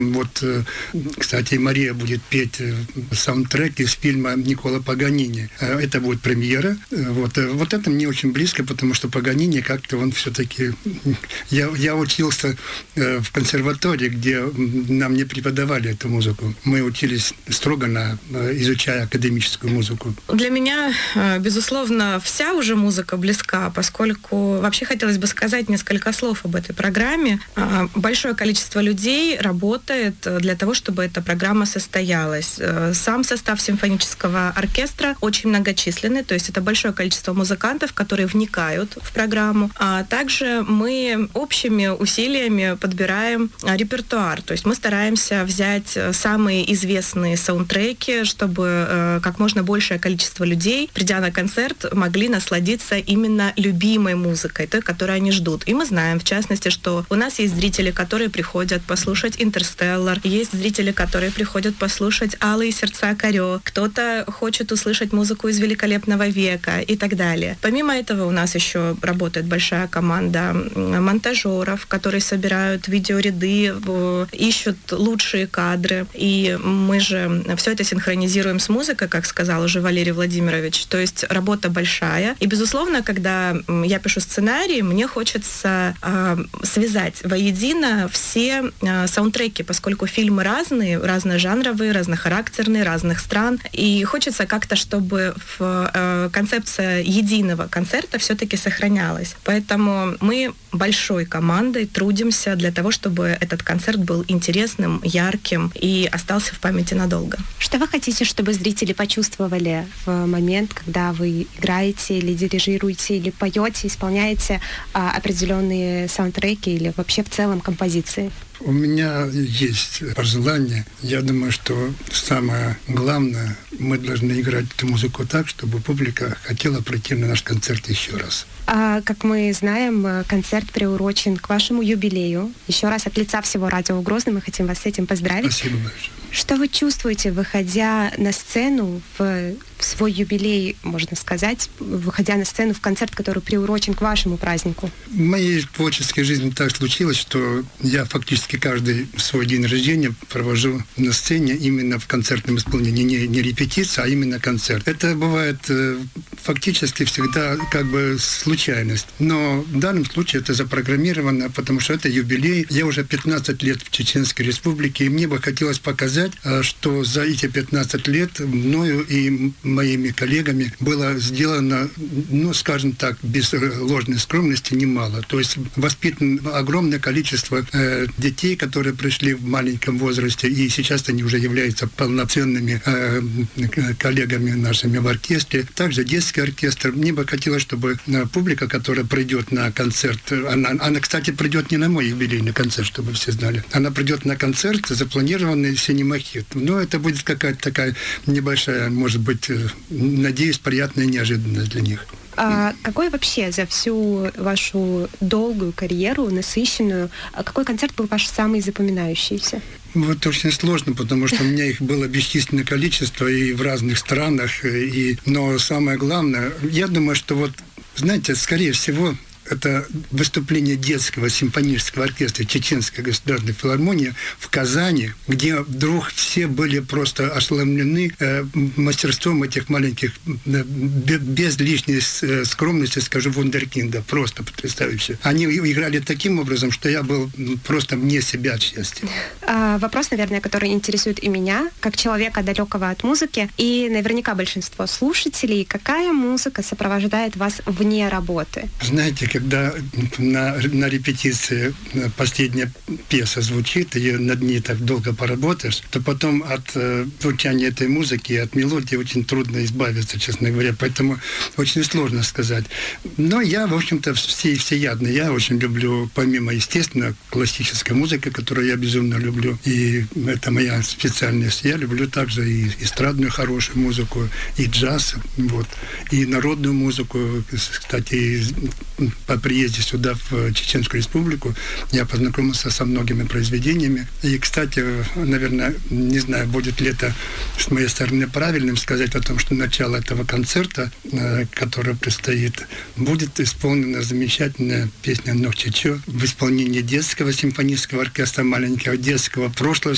Вот, кстати, Мария будет петь саундтрек из фильма Никколо Паганини. Это будет премьера. Вот это мне очень близко, потому что Паганини как-то он все-таки... Я учился в консерватории, где нам не преподавали эту музыку. Мы учились строго изучая академическую музыку. Для меня, безусловно, вся уже музыка близка, поскольку вообще хотелось бы сказать несколько слов об этой программе. Большое количество людей работает для того, чтобы эта программа состоялась. Сам состав симфонического оркестра очень многочисленный, то есть это большое количество музыкантов, которые вникают в программу. А также мы общими усилиями подбираем репертуар, то есть мы стараемся взять самые известные саундтреки, чтобы как можно большее количество людей, придя на концерт, могли насладиться именно любимой музыкой, той, которую они ждут. И мы знаем, в частности, что у нас есть зрители, которые приходят послушать «Интерстеллар», есть зрители, которые приходят послушать «Алые сердца Корё», кто-то хочет услышать музыку из «Великолепного века» и так далее. Помимо этого у нас еще работает большая команда монтажеров, которые собирают видеоряды, ищут лучшие кадры. И мы же все это синхронизируем с музыкой, как сказал уже Валерий Владимирович. То есть работа большая. И, безусловно, когда я пишу сценарий, мне хочется связать воедино все саундтреки, поскольку фильмы разные, разножанровые, разнохарактерные, разных стран. И хочется как-то, чтобы концепция единого концерта все-таки сохранялась. Поэтому мы большой командой трудимся для того, чтобы этот концерт был интересным, ярким и остался в памяти надолго. Что вы хотите, чтобы зрители почувствовали в момент, когда вы играете или дирижируете, или поете, исполняете определенные саундтреки или вообще в целом композиции? У меня есть пожелание. Я думаю, что самое главное, мы должны играть эту музыку так, чтобы публика хотела прийти на наш концерт еще раз. Как мы знаем, концерт приурочен к вашему юбилею. Еще раз от лица всего радио Грозный мы хотим вас с этим поздравить. Спасибо большое. Что вы чувствуете, выходя на сцену в свой юбилей, можно сказать, выходя на сцену в концерт, который приурочен к вашему празднику? В моей творческой жизни так случилось, что я фактически каждый свой день рождения провожу на сцене именно в концертном исполнении. Не репетиция, а именно концерт. Это бывает фактически всегда как бы случайность. Но в данном случае это запрограммировано, потому что это юбилей. Я уже 15 лет в Чеченской Республике, и мне бы хотелось показать, что за эти 15 лет мною и моими коллегами было сделано, скажем так, без ложной скромности, немало. То есть воспитано огромное количество детей, которые пришли в маленьком возрасте, и сейчас они уже являются полноценными коллегами нашими в оркестре. Также детский оркестр. Мне бы хотелось, чтобы публика, которая придет на концерт, она, кстати, придет не на мой юбилейный концерт, чтобы все знали. Она придет на концерт, запланированный «Синемахит». Но это будет какая-то такая небольшая, может быть, надеюсь, приятная неожиданность для них. А какой вообще за всю вашу долгую карьеру, насыщенную, какой концерт был ваш самый запоминающийся? Вот очень сложно, потому что у меня их было бесчисленное количество и в разных странах. Но самое главное, я думаю, что знаете, скорее всего, это выступление детского симфонического оркестра Чеченской государственной филармонии в Казани, где вдруг все были просто ошеломлены мастерством этих маленьких, без лишней скромности, скажу, вундеркинда, просто потрясающе. Они играли таким образом, что я был просто вне себя от счастья. Вопрос, наверное, который интересует и меня, как человека, далекого от музыки, и наверняка большинство слушателей. Какая музыка сопровождает вас вне работы? Знаете, когда на репетиции последняя пьеса звучит, и над ней так долго поработаешь, то потом от звучания этой музыки и от мелодии очень трудно избавиться, честно говоря. Поэтому очень сложно сказать. Но я, в общем-то, всеядный. Я очень люблю, помимо, естественно, классической музыки, которую я безумно люблю, и это моя специальность, я люблю также и эстрадную хорошую музыку, и джаз, и народную музыку. Кстати, по приезде сюда, в Чеченскую Республику, я познакомился со многими произведениями. И, кстати, наверное, не знаю, будет ли это с моей стороны правильным сказать о том, что начало этого концерта, который предстоит, будет исполнена замечательная песня «Нохчичо» в исполнении детского симфонического оркестра, маленького детского прошлого